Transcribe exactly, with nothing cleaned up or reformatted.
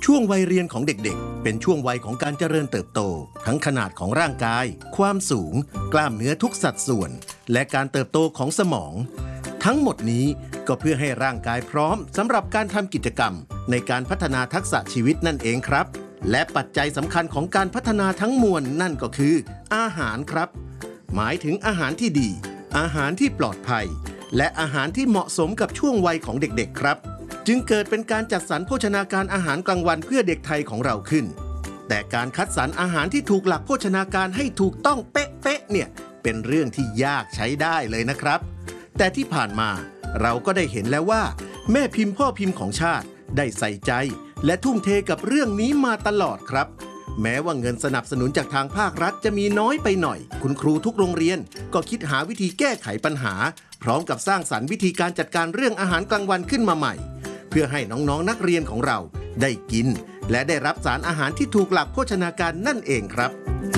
ช่วงวัยเรียนของเด็กๆเป็นช่วงวัยของการเจริญเติบโตทั้งขนาดของร่างกายความสูงกล้ามเนื้อทุกสัดส่วนและการเติบโตของสมองทั้งหมดนี้ก็เพื่อให้ร่างกายพร้อมสำหรับการทำกิจกรรมในการพัฒนาทักษะชีวิตนั่นเองครับและปัจจัยสำคัญของการพัฒนาทั้งมวลนั่นก็คืออาหารครับหมายถึงอาหารที่ดีอาหารที่ปลอดภัยและอาหารที่เหมาะสมกับช่วงวัยของเด็กๆครับจึงเกิดเป็นการจัดสรรโภชนาการอาหารกลางวันเพื่อเด็กไทยของเราขึ้นแต่การคัดสรรอาหารที่ถูกหลักโภชนาการให้ถูกต้องเป๊ะๆเนี่ยเป็นเรื่องที่ยากใช้ได้เลยนะครับแต่ที่ผ่านมาเราก็ได้เห็นแล้วว่าแม่พิมพ์พ่อพิมพ์ของชาติได้ใส่ใจและทุ่มเทกับเรื่องนี้มาตลอดครับแม้ว่าเงินสนับสนุนจากทางภาครัฐจะมีน้อยไปหน่อยคุณครูทุกโรงเรียนก็คิดหาวิธีแก้ไขปัญหาพร้อมกับสร้างสรรค์วิธีการจัดการเรื่องอาหารกลางวันขึ้นมาใหม่เพื่อให้น้องๆ นักเรียนของเราได้กินและได้รับสารอาหารที่ถูกหลักโภชนาการนั่นเองครับ